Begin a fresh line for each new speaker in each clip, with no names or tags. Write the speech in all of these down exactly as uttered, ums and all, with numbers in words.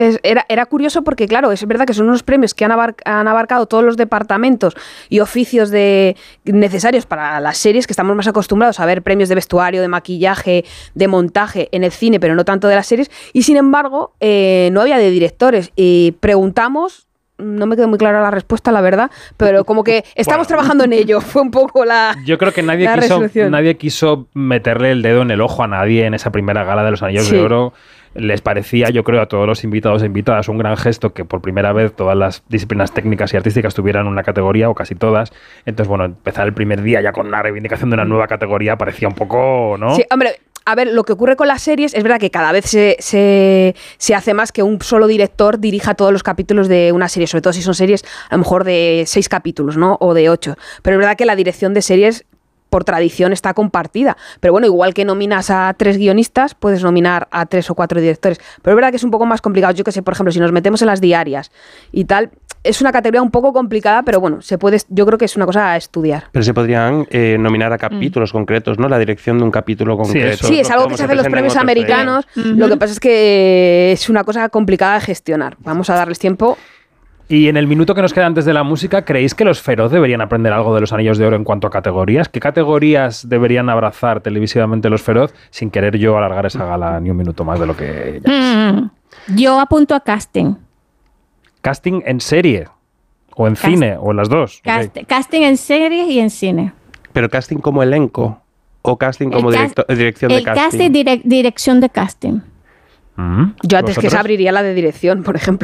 Es, era, era curioso porque, claro, es verdad que son unos premios que han, abar, han abarcado todos los departamentos y oficios de, necesarios para las series, que estamos más acostumbrados a ver premios de vestuario, de maquillaje, de montaje en el cine, pero no tanto de las series. Y sin embargo, eh, no había de directores. Y preguntamos, no me quedó muy clara la respuesta, la verdad, pero como que estamos bueno. trabajando en ello. Fue un poco la
Yo creo que nadie quiso, nadie quiso meterle el dedo en el ojo a nadie en esa primera gala de los Anillos sí. de Oro. Les parecía, yo creo, a todos los invitados e invitadas un gran gesto que por primera vez todas las disciplinas técnicas y artísticas tuvieran una categoría, o casi todas. Entonces, bueno, empezar el primer día ya con una reivindicación de una nueva categoría parecía un poco, ¿no?
Sí, hombre, a ver, lo que ocurre con las series es verdad que cada vez se, se, se hace más que un solo director dirija todos los capítulos de una serie, sobre todo si son series a lo mejor de seis capítulos, ¿no? O de ocho. Pero es verdad que la dirección de series por tradición está compartida. Pero bueno, igual que nominas a tres guionistas, puedes nominar a tres o cuatro directores. Pero es verdad que es un poco más complicado. Yo que sé, por ejemplo, si nos metemos en las diarias y tal, es una categoría un poco complicada, pero bueno, se puede, yo creo que es una cosa a estudiar.
Pero se podrían eh, nominar a capítulos mm. concretos, ¿no? La dirección de un capítulo concreto.
Sí, sí, es algo que se hace en los premios americanos. Uh-huh. Lo que pasa es que es una cosa complicada de gestionar. Vamos a darles tiempo.
Y en el minuto que nos queda antes de la música, ¿creéis que los Feroz deberían aprender algo de los Anillos de Oro en cuanto a categorías? ¿Qué categorías deberían abrazar televisivamente los Feroz sin querer yo alargar esa gala ni un minuto más de lo que ya es?
Mm, yo apunto a casting.
¿Casting en serie? ¿O en Cast- cine? ¿O en las dos?
Cast-
okay.
Casting en serie y en cine.
¿Pero casting como elenco? ¿O casting como
cast-
directo- dirección
el
de casting?
casting, direc- dirección de casting.
Mm-hmm.
Yo antes que se abriría la de dirección, por ejemplo.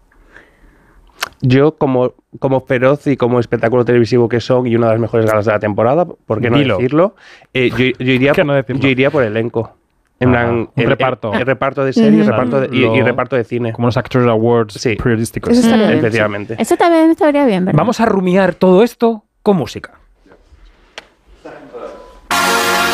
Yo, como, como Feroz y como espectáculo televisivo que son y una de las mejores galas de la temporada, ¿por qué no
Dilo.
decirlo? Eh, yo, yo, iría por,
no
yo iría por elenco. En
ah,
plan,
un
el,
reparto.
El, el reparto de serie
mm-hmm.
reparto de, y,
Lo,
y reparto de cine.
Como los Actors Awards
sí.
periodísticos.
Eso estaría bien.
Efectivamente.
Eso también estaría bien, ¿verdad?
Vamos a rumiar todo esto con música.